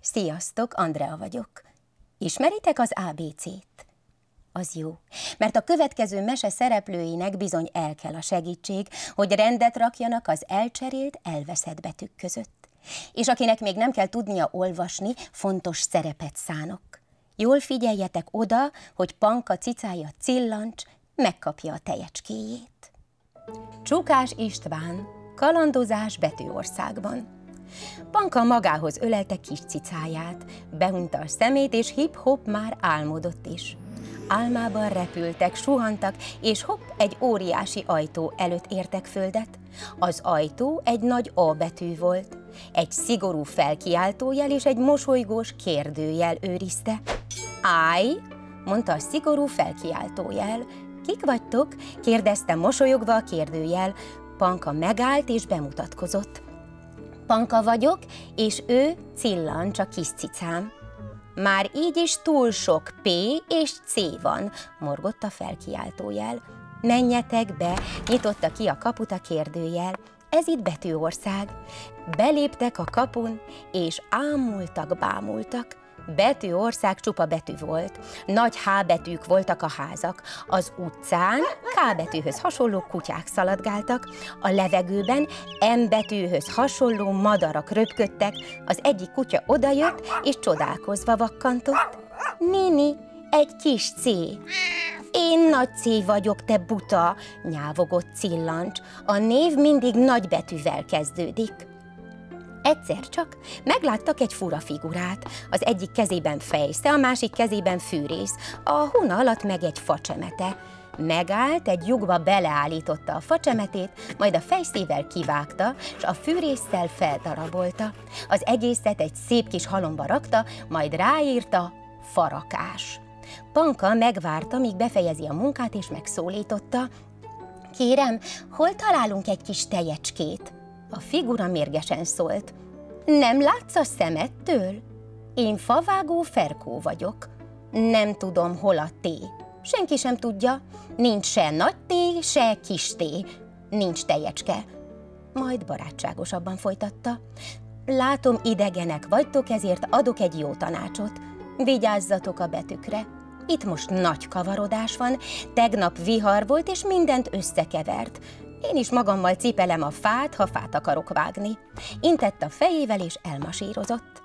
Sziasztok, Andrea vagyok. Ismeritek az ABC-t? Az jó, mert a következő mese szereplőinek bizony el kell a segítség, hogy rendet rakjanak az elcserélt, elveszett betűk között. És akinek még nem kell tudnia olvasni, fontos szerepet szánok. Jól figyeljetek oda, hogy Panka cicája Cillancs megkapja a tejecskéjét. Csukás István, kalandozás Betűországban. Panka magához ölelte kis cicáját, behunyta a szemét, és hip-hop már álmodott is. Álmában repültek, suhantak, és hopp, egy óriási ajtó előtt értek földet. Az ajtó egy nagy A betű volt. Egy szigorú felkiáltójel és egy mosolygós kérdőjel őrizte. Állj, mondta a szigorú felkiáltójel. Kik vagytok? Kérdezte mosolyogva a kérdőjel. Panka megállt és bemutatkozott. Panka vagyok, és ő Cillancs, a kis cicám. Már így is túl sok P és C van, morgott a felkiáltójel. Menjetek be, nyitotta ki a kaput a kérdőjel. Ez itt Betűország. Beléptek a kapun, és ámultak-bámultak. Betűország csupa betű volt. Nagy H betűk voltak a házak. Az utcán K betűhöz hasonló kutyák szaladgáltak. A levegőben M betűhöz hasonló madarak röpködtek. Az egyik kutya odajött, és csodálkozva vakkantott. Nini, egy kis C. Én nagy C vagyok, te buta, nyávogott Cillancs. A név mindig nagy betűvel kezdődik. Egyszer csak megláttak egy fura figurát, az egyik kezében fejsze, a másik kezében fűrész, a huna alatt meg egy facsemete. Megállt, egy lyukba beleállította a facsemetét, majd a fejszével kivágta, s a fűrésszel feldarabolta. Az egészet egy szép kis halomba rakta, majd ráírta Farakás. Panka megvárta, míg befejezi a munkát, és megszólította. Kérem, hol találunk egy kis tejecskét? A figura mérgesen szólt. Nem látsz a szemettől? Én favágó Ferkó vagyok. Nem tudom, hol a T. Senki sem tudja. Nincs se nagy T, se kis T. Nincs tejecske. Majd barátságosabban folytatta. Látom, idegenek vagytok, ezért adok egy jó tanácsot. Vigyázzatok a betűkre. Itt most nagy kavarodás van, tegnap vihar volt, és mindent összekevert. Én is magammal cipelem a fát, ha fát akarok vágni. Intett a fejével, és elmasírozott.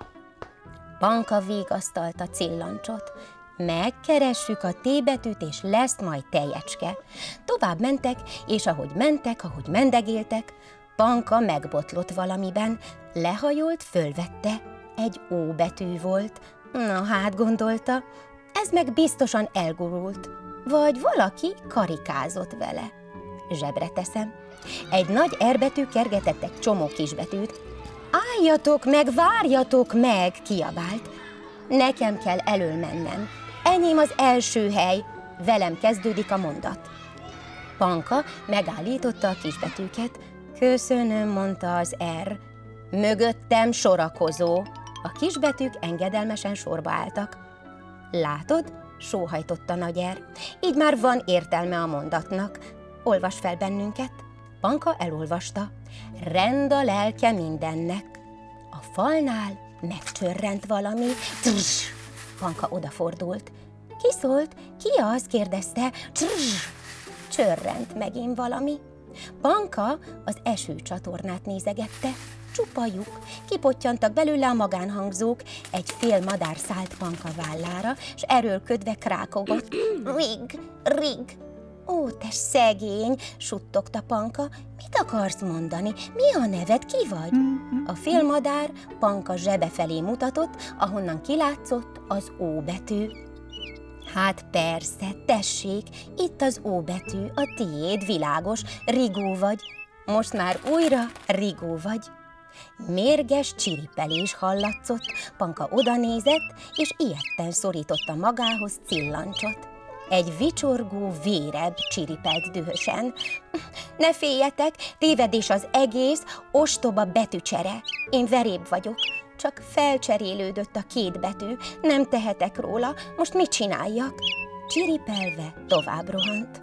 Panka vigasztalta Cillancsot. Megkeressük a T betűt, és lesz majd tejecske. Tovább mentek, és ahogy mentek, ahogy mendegéltek, Panka megbotlott valamiben, lehajolt, fölvette. Egy O betű volt. Na hát, gondolta, ez meg biztosan elgurult, vagy valaki karikázott vele. Zsebre teszem. Egy nagy R betű kergetett egy csomó kisbetűt. Álljatok meg, várjatok meg, kiabált. Nekem kell elől mennem. Enyém az első hely. Velem kezdődik a mondat. Panka megállította a kisbetűket. Köszönöm, mondta az R. Mögöttem sorakozó. A kisbetűk engedelmesen sorba álltak. Látod? Sóhajtotta nagy R. Így már van értelme a mondatnak. Olvasd fel bennünket. Panka elolvasta. Rend a lelke mindennek. A falnál megcsörrent valami. Trss! Panka odafordult. Ki szólt? Ki az? Kérdezte. Trss! Csörrent megint valami. Panka az esőcsatornát nézegette. Csupa lyuk. Kipottyantak belőle a magánhangzók. Egy fél madár szállt Panka vállára, s erőlködve krákogott. Rig, rig. Ó, te szegény, suttogta Panka, mit akarsz mondani? Mi a neved, ki vagy? A félmadár Panka zsebe felé mutatott, ahonnan kilátszott az O betű. Hát persze, tessék, itt az O betű, a tiéd, világos, Rigó vagy. Most már újra Rigó vagy. Mérges csiripelés hallatszott, Panka odanézett, és ijedten szorította magához Cillancsot. Egy vicsorgó véreb csiripelt dühösen. Ne féljetek, tévedés az egész, ostoba betűcsere. Én veréb vagyok, csak felcserélődött a két betű, nem tehetek róla, most mit csináljak? Csiripelve tovább rohant.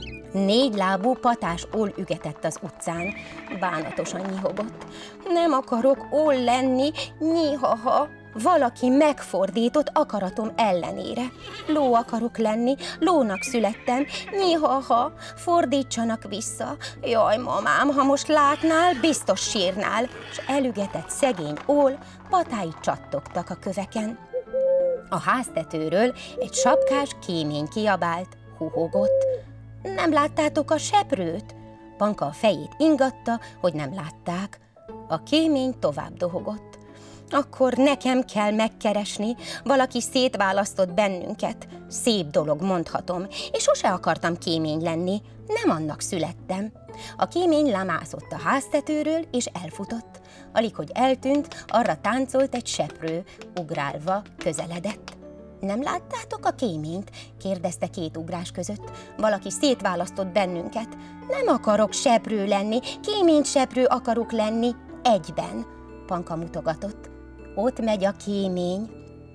4 lábú patás ól ügetett az utcán, bánatosan nyihogott. Nem akarok ól lenni, nyihaha. valaki megfordított akaratom ellenére. Ló akarok lenni, lónak születtem, nyihaha, fordítsanak vissza. Jaj, mamám, ha most látnál, biztos sírnál. S elügetett szegény ól, patái csattogtak a köveken. A háztetőről egy sapkás kémény kiabált, huhogott. Nem láttátok a seprőt? Panka a fejét ingatta, hogy nem látták. A kémény tovább dohogott. Akkor nekem kell megkeresni, valaki szétválasztott bennünket. Szép dolog, mondhatom, és sose akartam kémény lenni, nem annak születtem. A kémény lemászott a háztetőről, és elfutott. Alig, hogy eltűnt, arra táncolt egy seprő, ugrálva közeledett. Nem láttátok a kéményt? Kérdezte két ugrás között. Valaki szétválasztott bennünket. Nem akarok seprő lenni, kéményseprő akarok lenni, egyben. Panka mutogatott. Ott megy a kémény.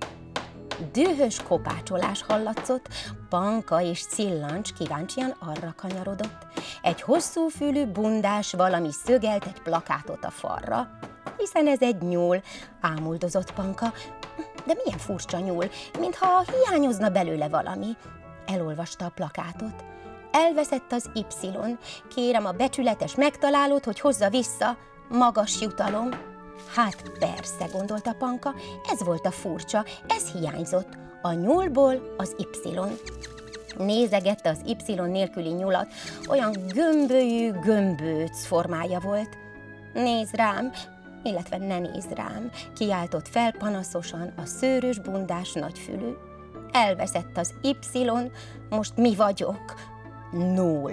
Dühös kopácsolás hallatszott, Panka és Cillancs kíváncsian arra kanyarodott. Egy hosszúfülű bundás valami szögelt egy plakátot a falra. Hiszen ez egy nyúl, ámuldozott Panka. De milyen furcsa nyúl, mintha hiányozna belőle valami. Elolvasta a plakátot. Elveszett az Y. Kérem a becsületes megtalálót, hogy hozza vissza. Magas jutalom. Hát persze, gondolta Panka, ez volt a furcsa, ez hiányzott. A nyúlból az Y. Nézegette az Y nélküli nyulat, olyan gömbölyű, gömbóc formája volt. Nézz rám, illetve ne nézz rám, kiáltott fel panaszosan a szőrös bundás nagyfülű. Elveszett az Y, most mi vagyok? 0.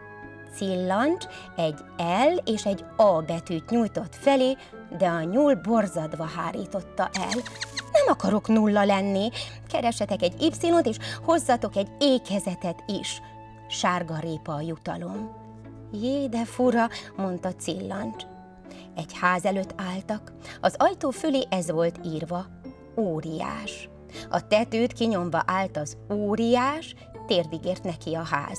Cillancs egy L és egy A betűt nyújtott felé, de a nyúl borzadva hárította el. Nem akarok 0 lenni, keresetek egy Y-t, és hozzatok egy ékezetet is. Sárga répa a jutalom. Jé, de fura, mondta Cillancs. Egy ház előtt álltak, az ajtó fölé ez volt írva, óriás. A tetőt kinyomva állt az óriás, térdig ért neki a ház.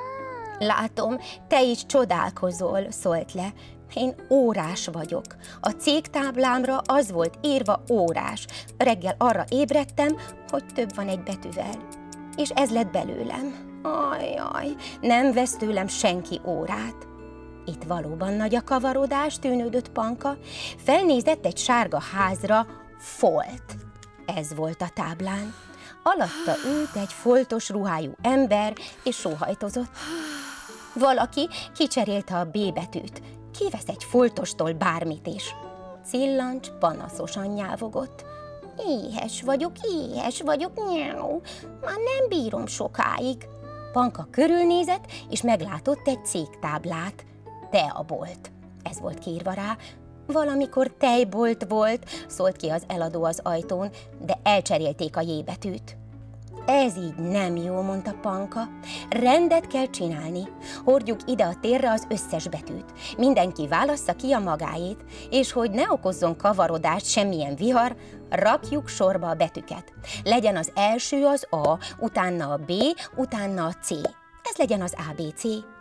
Látom, te is csodálkozol, szólt le. Én órás vagyok. A cégtáblámra az volt írva órás. Reggel arra ébredtem, hogy több van egy betűvel. És ez lett belőlem. Ajjaj, nem vesz tőlem senki órát. Itt valóban nagy a kavarodás, tűnődött Panka. Felnézett egy sárga házra, folt. Ez volt a táblán. Alatta ült egy foltos ruhájú ember, és sóhajtozott. Valaki kicserélte a B betűt. Kivesz egy foltostól bármit is. Cillancs panaszosan nyávogott. Éhes vagyok, nyáu. Már nem bírom sokáig. Panka körülnézett, és meglátott egy cégtáblát. Teabolt. Ez volt kiírva rá. Valamikor tejbolt volt, szólt ki az eladó az ajtón, de elcserélték a J betűt. Ez így nem jó, mondta Panka. Rendet kell csinálni. Hordjuk ide a térre az összes betűt. Mindenki válassza ki a magáét, és hogy ne okozzon kavarodást semmilyen vihar, rakjuk sorba a betűket. Legyen az első az A, utána a B, utána a C. Ez legyen az ABC.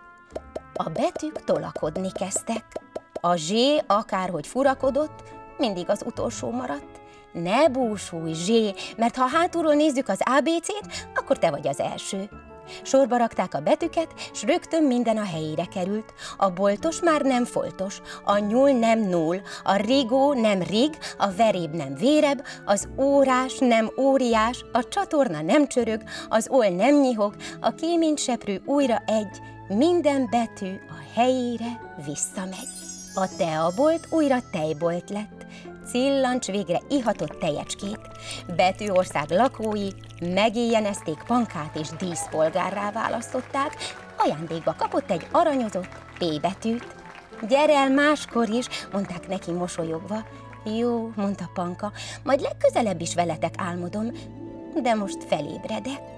A betűk tolakodni kezdtek. A Z akárhogy furakodott, mindig az utolsó maradt. Ne búsulj, Zsé, mert ha hátulról nézzük az ABC-t, akkor te vagy az első. Sorba rakták a betűket, s rögtön minden a helyére került. A boltos már nem foltos, a nyúl nem null, a rigó nem rig, a veréb nem véreb, az órás nem óriás, a csatorna nem csörög, az oll nem nyihog, a kéményseprő újra egy, minden betű a helyére visszamegy. A teabolt újra tejbolt lett. Cillancs végre ihatott tejecskét. Betűország lakói megéjjenezték Pankát és díszpolgárrá választották, ajándékba kapott egy aranyozott P betűt. Gyere el máskor is, mondták neki mosolyogva. Jó, mondta Panka, majd legközelebb is veletek álmodom, de most felébredek.